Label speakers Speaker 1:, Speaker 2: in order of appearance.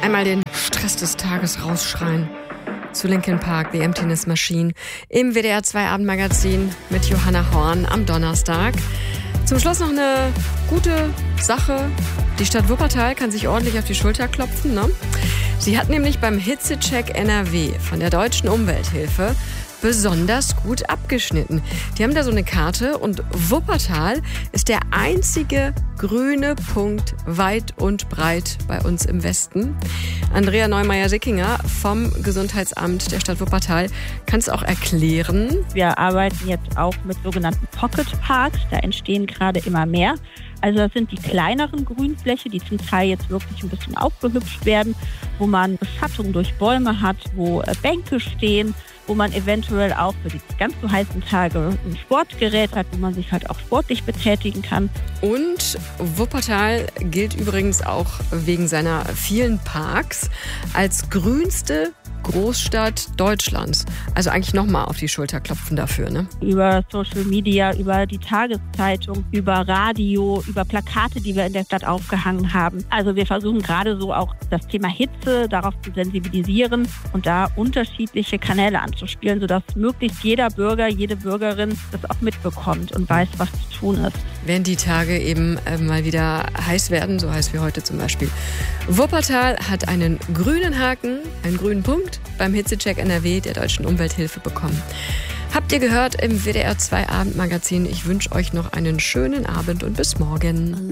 Speaker 1: Einmal den Stress des Tages rausschreien. Zu Linkin Park, The Emptiness Machine, im WDR 2 Abendmagazin mit Johanna Horn am Donnerstag. Zum Schluss noch eine gute Sache. Die Stadt Wuppertal kann sich ordentlich auf die Schulter klopfen, ne? Sie hat nämlich beim Hitzecheck NRW von der Deutschen Umwelthilfe besonders gut abgeschnitten. Die haben da so eine Karte und Wuppertal ist der einzige grüne Punkt weit und breit bei uns im Westen. Andrea Neumeier-Sickinger vom Gesundheitsamt der Stadt Wuppertal kann es auch erklären.
Speaker 2: Wir arbeiten jetzt auch mit sogenannten Pocket Parks. Da entstehen gerade immer mehr. Also das sind die kleineren Grünflächen, die zum Teil jetzt wirklich ein bisschen aufgehübscht werden, wo man Beschattung durch Bäume hat, wo Bänke stehen, wo man eventuell auch für die ganz so heißen Tage ein Sportgerät hat, wo man sich halt auch sportlich betätigen kann.
Speaker 1: Und Wuppertal gilt übrigens auch wegen seiner vielen Parks als grünste Großstadt Deutschlands. Also eigentlich nochmal auf die Schulter klopfen dafür, ne?
Speaker 2: Über Social Media, über die Tageszeitung, über Radio, über Plakate, die wir in der Stadt aufgehangen haben. Also wir versuchen gerade so auch das Thema Hitze darauf zu sensibilisieren und da unterschiedliche Kanäle anzuspielen, sodass möglichst jeder Bürger, jede Bürgerin das auch mitbekommt und weiß, was zu tun ist.
Speaker 1: Wenn die Tage eben mal wieder heiß werden, so heiß wie heute zum Beispiel. Wuppertal hat einen grünen Haken, einen grünen Punkt beim Hitzecheck NRW der Deutschen Umwelthilfe bekommen. Habt ihr gehört im WDR 2 Abendmagazin. Ich wünsche euch noch einen schönen Abend und bis morgen.